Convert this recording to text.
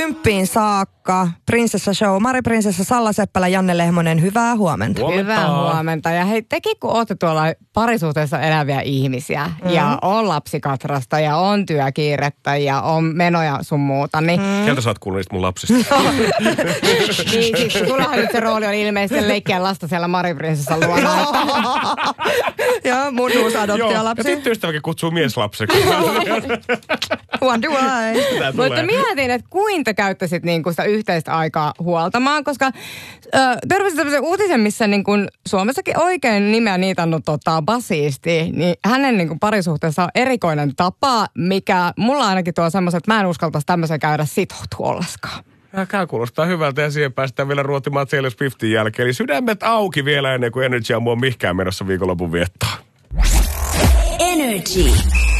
10 saakka. Prinsessa Show. Mari Prinsessa, Salla Seppälä, Janne Lehmonen. Hyvää huomenta. Hyvää huomenta. Ja hei, tekin kun ootte tuolla parisuhteessa eläviä ihmisiä ja on lapsikatrasta ja on työkiirettä ja on menoja sun muuta, niin... Keltä sä oot kuullut niistä mun lapsista? Niin, siis sullahan nyt se rooli on ilmeisesti leikkiä lasta siellä Mari Prinsessan luona. Joo, mun uusi adoptiolapsi. Ja tyttöystäväkin kutsuu mieslapseksi. Wonder why. Mutta mietin, että kuinka te käyttäisit niinku sitä yhteistä aikaa huoltamaan, koska törmäsin sellaisen uutisen, missä niinku Suomessakin oikein nimeä niitannut basiisti, niin hänen niinku parisuhteessa on erikoinen tapa, mikä mulla ainakin tuo semmoisen, että mä en uskaltaisi tämmöisen käydä sitoutua ollenkaan. Tämä kuulostaa hyvältä ja siihen päästään vielä ruotimaan Taylor Swiftin jälkeen. Eli sydämet auki vielä ennen kuin Energy on mua mihkään menossa viikonlopun viettoon. Energy.